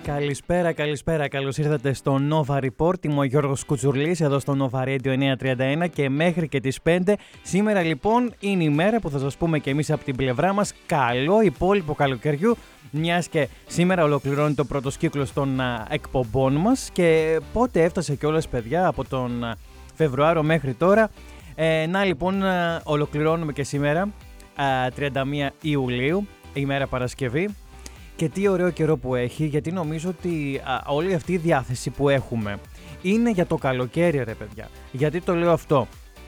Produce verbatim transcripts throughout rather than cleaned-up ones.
Καλησπέρα, καλησπέρα. Καλώς ήρθατε στο Nova Report. Είμαι ο Γιώργος Κουτσουρλής εδώ στο Nova Radio εννιακόσια τριάντα ένα και μέχρι και τις πέντε. Σήμερα λοιπόν είναι η μέρα που θα σας πούμε και εμείς από την πλευρά μας καλό υπόλοιπο καλοκαιριού, μιας και σήμερα ολοκληρώνει το πρώτος κύκλος των α, εκπομπών μας. Και πότε έφτασε κιόλας, παιδιά, από τον α, Φεβρουάριο μέχρι τώρα. Ε, να λοιπόν α, ολοκληρώνουμε και σήμερα α, τριάντα μία Ιουλίου, ημέρα Παρασκευή. Και τι ωραίο καιρό που έχει, γιατί νομίζω ότι α, όλη αυτή η διάθεση που έχουμε είναι για το καλοκαίρι, ρε παιδιά. Γιατί το λέω αυτό?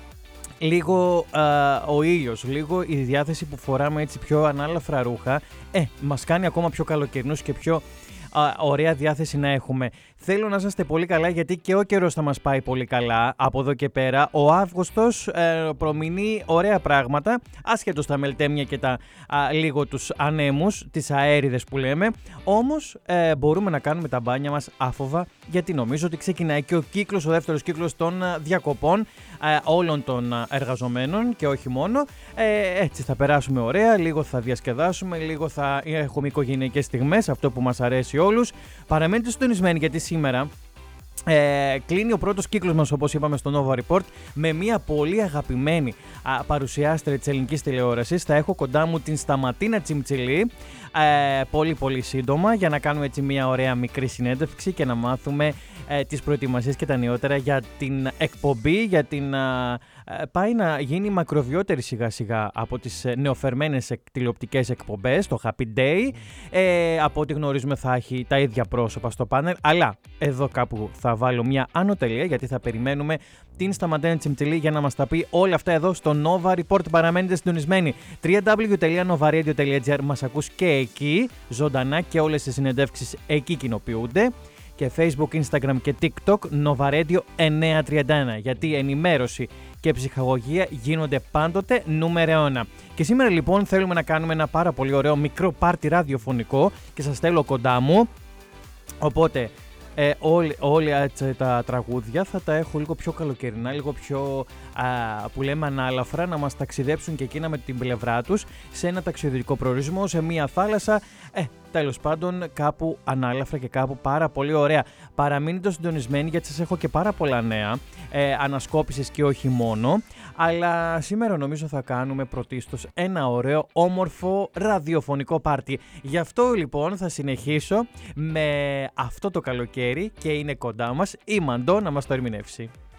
Λίγο α, ο ήλιος, λίγο η διάθεση που φοράμε έτσι πιο ανάλαφρα ρούχα, ε, μας κάνει ακόμα πιο καλοκαιρινούς και πιο α, ωραία διάθεση να έχουμε. Θέλω να είστε πολύ καλά, γιατί και ο καιρός θα μας πάει πολύ καλά από εδώ και πέρα. Ο Αύγουστος ε, προμηνεί ωραία πράγματα, άσχετος τα μελτέμια και τα α, λίγο τους ανέμους, τις αέριδες που λέμε. Όμως ε, μπορούμε να κάνουμε τα μπάνια μας άφοβα, γιατί νομίζω ότι ξεκινάει και ο κύκλος, ο δεύτερος κύκλος των α, διακοπών ε, όλων των α, εργαζομένων και όχι μόνο. Ε, έτσι θα περάσουμε ωραία, λίγο θα διασκεδάσουμε, λίγο θα έχουμε οικογενειακές στιγμές, αυτό που μας αρέσει όλους. Παραμένετε συντονισμένοι, γιατί σήμερα ε, κλείνει ο πρώτος κύκλος μας, όπως είπαμε, στο Nova Report, με μια πολύ αγαπημένη α, παρουσιάστρια της ελληνικής τηλεόρασης. Θα έχω κοντά μου την Σταματίνα Τσιμτσιλή ε, πολύ πολύ σύντομα, για να κάνουμε έτσι μια ωραία μικρή συνέντευξη και να μάθουμε ε, τις προετοιμασίες και τα νεότερα για την εκπομπή, για την... Α, πάει να γίνει μακροβιότερη σιγά σιγά από τις νεοφερμένες τηλεοπτικές εκπομπές, το Happy Day. Ε, από ό,τι γνωρίζουμε θα έχει τα ίδια πρόσωπα στο πάνελ, αλλά εδώ κάπου θα βάλω μια άνω τελεία, γιατί θα περιμένουμε την Σταματίνα Τσιμτσιλή για να μας τα πει όλα αυτά εδώ στο Nova Report. Παραμένετε συντονισμένοι. double-u double-u double-u τελεία nova radio τελεία gr, μας ακούς και εκεί ζωντανά και όλες τις συνεντεύξεις εκεί κοινοποιούνται. Και Facebook, Instagram και TikTok Nova Radio εννιακόσια τριάντα ένα, γιατί η ενημέρωση και ψυχαγωγία γίνονται πάντοτε νούμερο ένα. Και σήμερα λοιπόν θέλουμε να κάνουμε ένα πάρα πολύ ωραίο μικρό πάρτι ραδιοφωνικό και σας θέλω κοντά μου. Οπότε ε, όλοι, όλοι έτσι, τα τραγούδια θα τα έχω λίγο πιο καλοκαιρινά, λίγο πιο α, που λέμε ανάλαφρα, να μας ταξιδέψουν και εκείνα με την πλευρά τους σε ένα ταξιδιωτικό προορισμό, σε μια θάλασσα. Ε, τέλος πάντων, κάπου ανάλαφρα και κάπου πάρα πολύ ωραία. Παραμείνετε συντονισμένοι, γιατί σας έχω και πάρα πολλά νέα, ε, ανασκόπησης και όχι μόνο. Αλλά σήμερα νομίζω θα κάνουμε πρωτίστως ένα ωραίο, όμορφο ραδιοφωνικό πάρτι. Γι' αυτό λοιπόν θα συνεχίσω με αυτό το καλοκαίρι και είναι κοντά μας η Μαντό να μας το ερμηνεύσει.